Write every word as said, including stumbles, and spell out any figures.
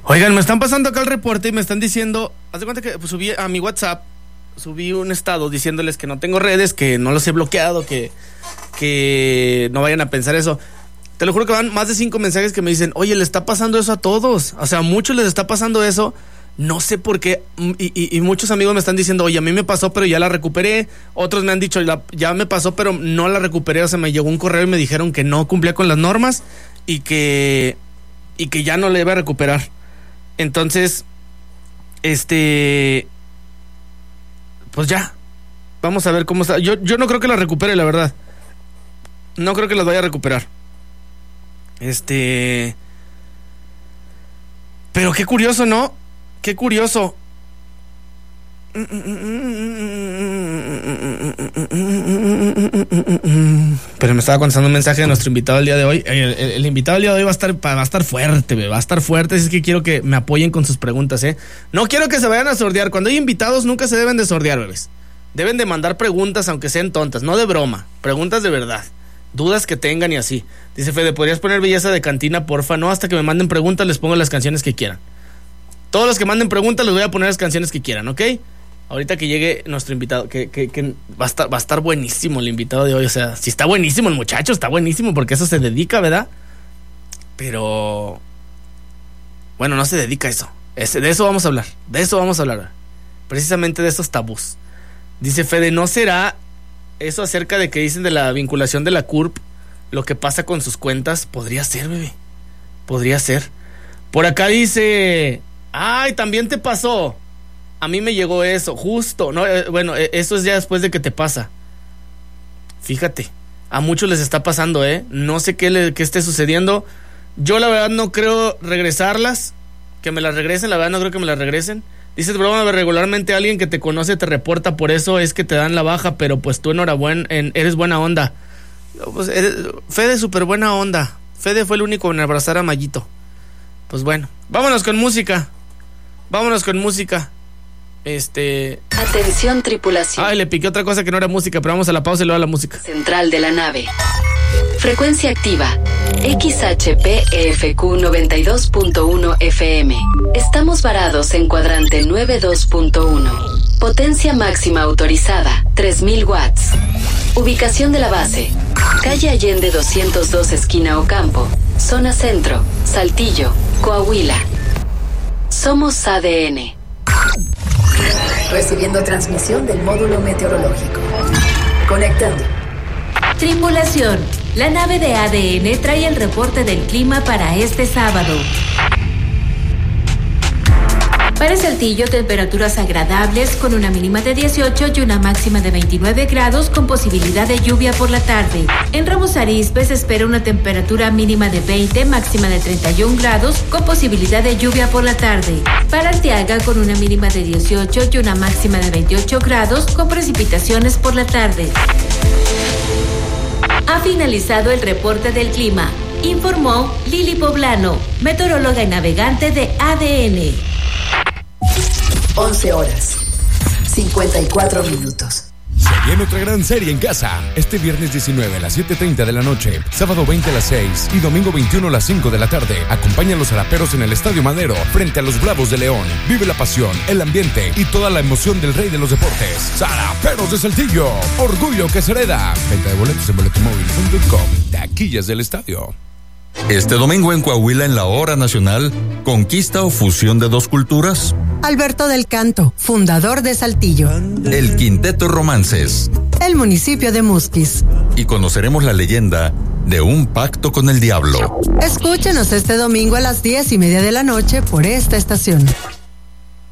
Oigan, me están pasando acá el reporte y me están diciendo, haz de cuenta que pues, subí a mi WhatsApp, subí un estado diciéndoles que no tengo redes, que no los he bloqueado, que, que no vayan a pensar eso. Te lo juro que van más de cinco mensajes que me dicen, oye, le está pasando eso a todos. O sea, a muchos les está pasando eso, no sé por qué. Y, y, y muchos amigos me están diciendo, oye, a mí me pasó, pero ya la recuperé. Otros me han dicho, ya me pasó, pero no la recuperé. O sea, me llegó un correo y me dijeron que no cumplía con las normas y que, y que ya no le iba a recuperar. Entonces, este, pues ya, vamos a ver cómo está. Yo, yo no creo que la recupere, la verdad. No creo que las vaya a recuperar. Este, pero qué curioso, ¿no? Qué curioso. Pero me estaba contestando un mensaje de nuestro invitado el día de hoy. El, el, el invitado el día de hoy va a estar, va a estar fuerte, va a estar fuerte. Así es que quiero que me apoyen con sus preguntas, ¿eh? No quiero que se vayan a sordear. Cuando hay invitados nunca se deben de sordear, bebés. Deben de mandar preguntas, aunque sean tontas, no de broma. Preguntas de verdad. Dudas que tengan y así. Dice Fede, ¿podrías poner belleza de cantina, porfa? No, hasta que me manden preguntas les pongo las canciones que quieran. Todos los que manden preguntas les voy a poner las canciones que quieran, ¿ok? Ahorita que llegue nuestro invitado, que, que, que va a estar, va a estar buenísimo el invitado de hoy. O sea, si está buenísimo el muchacho, está buenísimo, porque eso se dedica, ¿verdad? Pero bueno, no se dedica a eso. Ese, de eso vamos a hablar. De eso vamos a hablar. Precisamente de esos tabús. Dice Fede, ¿no será eso acerca de que dicen de la vinculación de la C U R P, lo que pasa con sus cuentas? Podría ser, bebé. Podría ser. Por acá dice, ay, también te pasó. A mí me llegó eso, justo. No, eh, bueno, eh, eso es ya después de que te pasa. Fíjate, a muchos les está pasando, ¿eh? No sé qué, le, qué esté sucediendo. Yo la verdad no creo regresarlas, que me las regresen, la verdad no creo que me las regresen. Dices, broma, regularmente alguien que te conoce te reporta, por eso es que te dan la baja, pero pues tú enhorabuena, en, eres buena onda. Pues, eres, Fede, súper buena onda. Fede fue el único en abrazar a Mayito. Pues bueno, vámonos con música. Vámonos con música. Este... Atención, tripulación. Ay, le piqué otra cosa que no era música, pero vamos a la pausa y luego a la música. Central de la nave. Frecuencia activa. X H P E F Q noventa y dos punto uno F M. Estamos varados en cuadrante noventa y dos punto uno. Potencia máxima autorizada, tres mil watts. Ubicación de la base. Calle Allende doscientos dos, esquina Ocampo. Zona Centro, Saltillo, Coahuila. Somos A D N. Recibiendo transmisión del módulo meteorológico. Conectando. Tripulación, la nave de A D N trae el reporte del clima para este sábado. Para Saltillo, temperaturas agradables con una mínima de dieciocho y una máxima de veintinueve grados con posibilidad de lluvia por la tarde. En Ramos Arizpe se espera una temperatura mínima de veinte, máxima de treinta y un grados con posibilidad de lluvia por la tarde. Para Arteaga con una mínima de dieciocho y una máxima de veintiocho grados con precipitaciones por la tarde. Ha finalizado el reporte del clima, informó Lili Poblano, meteoróloga y navegante de A D N. once horas, cincuenta y cuatro minutos. Se viene otra gran serie en casa. Este viernes diecinueve a las siete treinta de la noche, sábado veinte a las seis y domingo veintiuno a las cinco de la tarde. Acompaña a los Zaraperos en el Estadio Madero frente a los Bravos de León. Vive la pasión, el ambiente y toda la emoción del rey de los deportes. Zaraperos de Saltillo, orgullo que se hereda. Venta de boletos en boletomóvil punto com. Taquillas del estadio. Este domingo en Coahuila, en la hora nacional, ¿conquista o fusión de dos culturas? Alberto del Canto, fundador de Saltillo. El Quinteto Romances. El municipio de Musquis. Y conoceremos la leyenda de un pacto con el diablo. Escúchenos este domingo a las diez y media de la noche por esta estación.